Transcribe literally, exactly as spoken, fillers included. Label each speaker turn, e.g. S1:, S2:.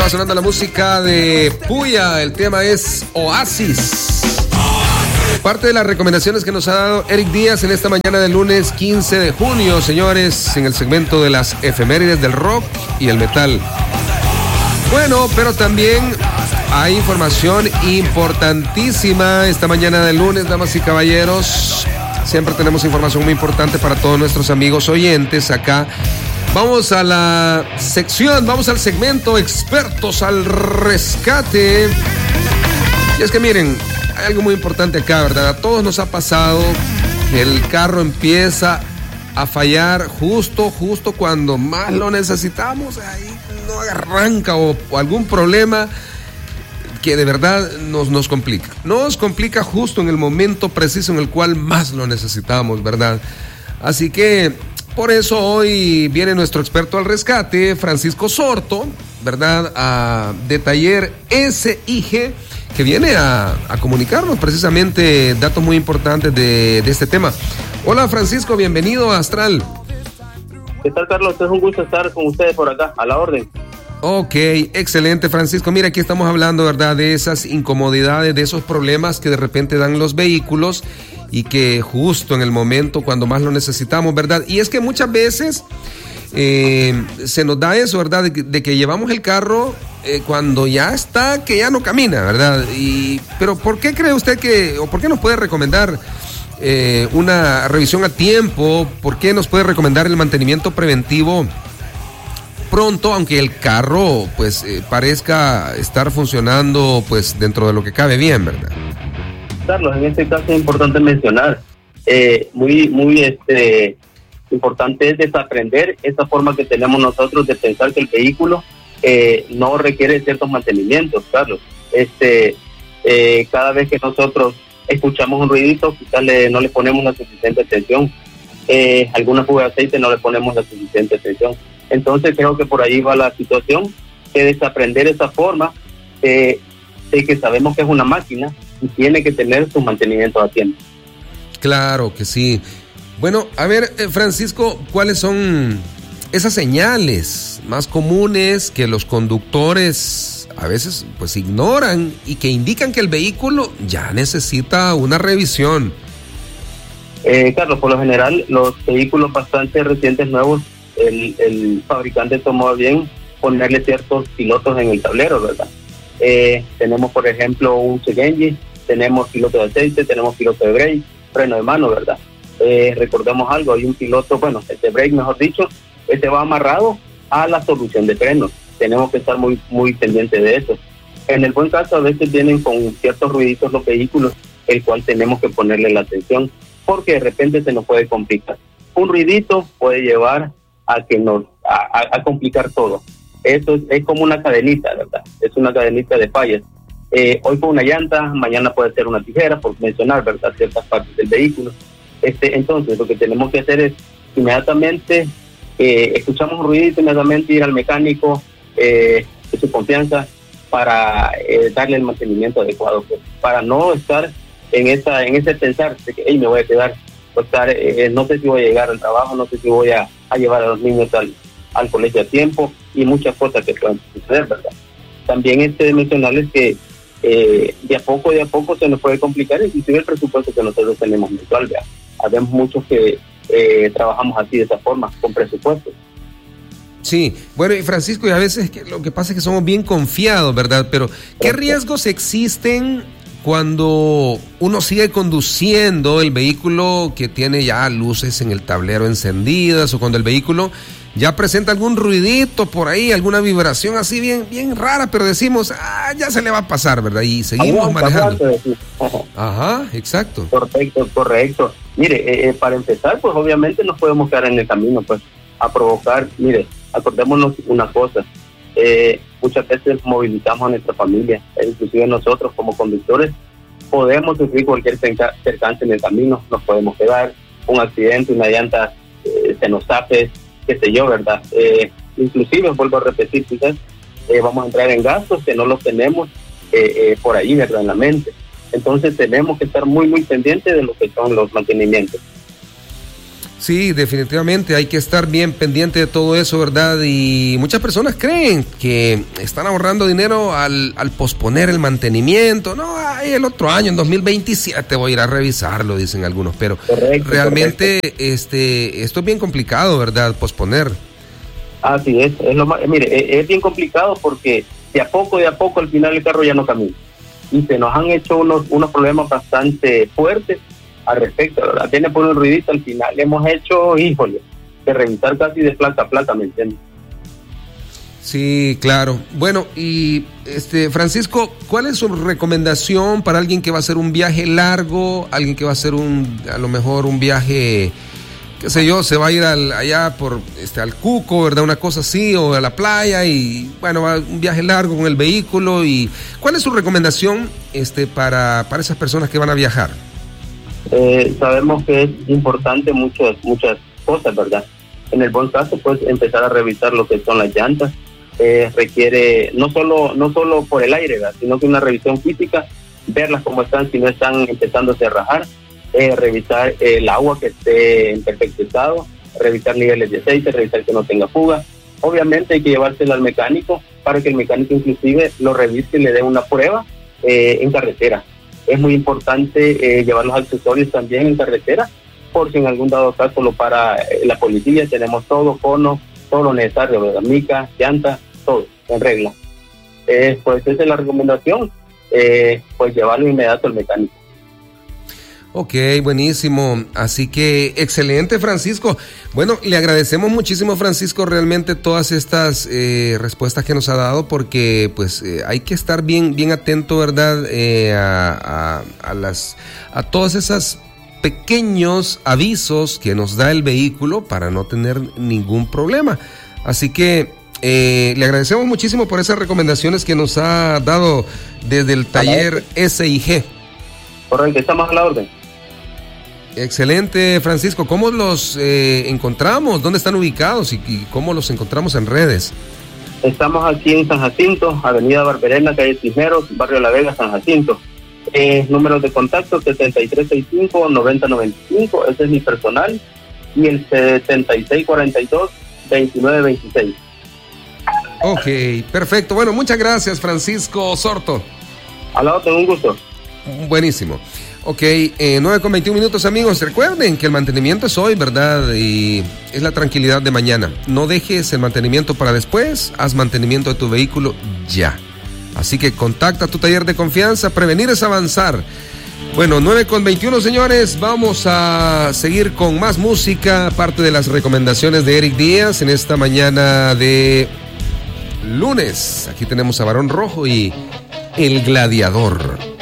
S1: estaba sonando la música de Puya, el tema es Oasis. Parte de las recomendaciones que nos ha dado Eric Díaz en esta mañana del lunes quince de junio, señores, en el segmento de las efemérides del rock y el metal. Bueno, pero también hay información importantísima esta mañana del lunes, damas y caballeros. Siempre tenemos información muy importante para todos nuestros amigos oyentes acá. Vamos a la sección, vamos al segmento Expertos al Rescate. Y es que miren, hay algo muy importante acá, ¿verdad? A todos nos ha pasado que el carro empieza a fallar justo, justo cuando más lo necesitamos. Ahí no arranca o, o algún problema que de verdad nos, nos complica. Nos complica justo en el momento preciso en el cual más lo necesitamos, ¿verdad? Así que por eso hoy viene nuestro experto al rescate, Francisco Sorto, ¿verdad? A, de Taller S I G, que viene a, a comunicarnos precisamente datos muy importantes de, de este tema. Hola Francisco, bienvenido a Astral.
S2: ¿Qué tal, Carlos? Es un gusto estar con ustedes por acá, a la orden.
S1: Ok, excelente, Francisco. Mira, aquí estamos hablando, ¿verdad?, de esas incomodidades, de esos problemas que de repente dan los vehículos y que justo en el momento cuando más lo necesitamos, ¿verdad? Y es que muchas veces eh, se nos da eso, ¿verdad?, de que, de que llevamos el carro eh, cuando ya está, que ya no camina, ¿verdad? Y, pero ¿por qué cree usted que, o por qué nos puede recomendar eh, una revisión a tiempo? ¿Por qué nos puede recomendar el mantenimiento preventivo pronto, aunque el carro pues eh, parezca estar funcionando pues dentro de lo que cabe bien, ¿verdad?
S2: Carlos, en este caso es importante mencionar, eh, muy muy este importante es desaprender esa forma que tenemos nosotros de pensar que el vehículo eh, no requiere ciertos mantenimientos, Carlos. Este, eh, cada vez que nosotros escuchamos un ruidito, quizás le, no le ponemos la suficiente atención, eh, alguna fuga de aceite no le ponemos la suficiente atención. Entonces creo que por ahí va la situación, de desaprender esa forma de, de que sabemos que es una máquina y tiene que tener su mantenimiento a tiempo.
S1: Claro que sí. Bueno, a ver, eh, Francisco, ¿cuáles son esas señales más comunes que los conductores a veces pues ignoran y que indican que el vehículo ya necesita una revisión?
S2: Eh, Carlos, por lo general, los vehículos bastante recientes, nuevos, el, el fabricante tomó bien ponerle ciertos pilotos en el tablero, ¿verdad? Eh, tenemos, por ejemplo, un check engine, tenemos piloto de aceite, tenemos piloto de brake, freno de mano, ¿verdad? Eh, recordemos algo, hay un piloto, bueno, este brake, mejor dicho, este va amarrado a la solución de frenos. Tenemos que estar muy, muy pendientes de eso. En el buen caso, a veces vienen con ciertos ruiditos los vehículos, el cual tenemos que ponerle la atención, porque de repente se nos puede complicar. Un ruidito puede llevar a que nos a, a, a complicar todo. Eso es, es como una cadenita, ¿verdad? Es una cadenita de fallas. Eh, hoy fue una llanta, mañana puede ser una tijera, por mencionar, ¿verdad?, ciertas partes del vehículo. Este, entonces, lo que tenemos que hacer es inmediatamente, eh, escuchamos un ruidito, inmediatamente ir al mecánico eh, de su confianza para eh, darle el mantenimiento adecuado, pues, para no estar en esa en ese pensar de que hey, me voy a quedar, o estar, eh, no sé si voy a llegar al trabajo, no sé si voy a, a llevar a los niños al, al colegio a tiempo y muchas cosas que pueden suceder, ¿verdad? También este mencionarles que eh, de a poco, de a poco se nos puede complicar, inclusive el presupuesto que nosotros tenemos mensual, ¿verdad? Habemos muchos que eh, trabajamos así de esa forma, con presupuestos.
S1: Sí, bueno, y Francisco, y a veces que lo que pasa es que somos bien confiados, ¿verdad? Pero, ¿qué riesgos existen cuando uno sigue conduciendo el vehículo que tiene ya luces en el tablero encendidas, o cuando el vehículo ya presenta algún ruidito por ahí, alguna vibración así bien bien rara, pero decimos, ah, ya se le va a pasar, ¿verdad? Y seguimos aguanta, manejando. Aguanta. Ajá, exacto.
S2: Correcto, correcto. Mire, eh, para empezar, pues obviamente nos podemos quedar en el camino, pues, a provocar. Mire, acordémonos una cosa, eh, muchas veces movilizamos a nuestra familia, inclusive nosotros como conductores podemos sufrir cualquier percance en el camino, nos podemos quedar, un accidente, una llanta eh, se nos tape, qué sé yo, ¿verdad? Eh, inclusive, vuelvo a repetir, quizás eh, vamos a entrar en gastos que no los tenemos eh, eh, por ahí, ¿verdad?, en la mente. Entonces tenemos que estar muy, muy pendientes de lo que son los mantenimientos.
S1: Sí, definitivamente hay que estar bien pendiente de todo eso, ¿verdad? Y muchas personas creen que están ahorrando dinero al, al posponer el mantenimiento. No, ay, el otro año, en dos mil veintisiete, voy a ir a revisarlo, dicen algunos. Pero correcto, realmente correcto. Este, esto es bien complicado, ¿verdad? Posponer.
S2: Así es, es lo más, mire, es, es bien complicado porque de a poco, de a poco, al final el carro ya no camina. Y se nos han hecho unos, unos problemas bastante fuertes al respecto, ¿verdad? Tiene por un ruidito, al final hemos hecho, híjole, de revisar casi de placa a placa, ¿me entiendes?
S1: Sí, claro. Bueno, y este Francisco, ¿cuál es su recomendación para alguien que va a hacer un viaje largo, alguien que va a hacer un, a lo mejor un viaje, qué sé yo, se va a ir al, allá por, este, al Cuco, ¿verdad? Una cosa así, o a la playa y, bueno, va un viaje largo con el vehículo y, ¿cuál es su recomendación, este, para, para esas personas que van a viajar?
S2: Eh, sabemos que es importante muchas muchas cosas, ¿verdad? En el buen caso, pues empezar a revisar lo que son las llantas. Eh, requiere no solo no solo por el aire, ¿verdad? Sino que una revisión física, verlas cómo están, si no están empezándose a rajar, eh, revisar el agua que esté en perfecto estado, revisar niveles de aceite, revisar que no tenga fuga. Obviamente hay que llevárselo al mecánico para que el mecánico inclusive lo revise y le dé una prueba eh, en carretera. Es muy importante eh, llevar los accesorios también en carretera, por si en algún dado caso lo para eh, la policía. Tenemos todo, cono, todo lo necesario, ¿verdad? Mica, llanta, todo en regla. Eh, pues esa es la recomendación, eh, pues llevarlo inmediato al mecánico.
S1: Ok, buenísimo. Así que excelente, Francisco. Bueno, le agradecemos muchísimo, Francisco, realmente todas estas eh, respuestas que nos ha dado, porque pues eh, hay que estar bien, bien atento, ¿verdad? Eh, a, a, a las, a todas esas pequeños avisos que nos da el vehículo para no tener ningún problema. Así que eh, le agradecemos muchísimo por esas recomendaciones que nos ha dado desde el taller S I G.
S2: Correcto, estamos a la orden.
S1: Excelente, Francisco. ¿Cómo los eh, encontramos? ¿Dónde están ubicados y, y cómo los encontramos en redes?
S2: Estamos aquí en San Jacinto, Avenida Barberena, calle Cisneros, Barrio La Vega, San Jacinto. Eh, números de contacto setenta y tres sesenta y cinco, noventa noventa y cinco, ese es mi personal, y el setenta y seis cuarenta y dos, veintinueve veintiséis.
S1: Ok, perfecto. Bueno, muchas gracias, Francisco Sorto.
S2: A la otra, un gusto.
S1: Buenísimo. Ok, eh, nueve con veintiún minutos, amigos. Recuerden que el mantenimiento es hoy, ¿verdad? Y es la tranquilidad de mañana. No dejes el mantenimiento para después. Haz mantenimiento de tu vehículo ya. Así que contacta a tu taller de confianza. Prevenir es avanzar. Bueno, nueve con veintiuno, señores. Vamos a seguir con más música. Parte de las recomendaciones de Eric Díaz en esta mañana de lunes. Aquí tenemos a Barón Rojo y El Gladiador.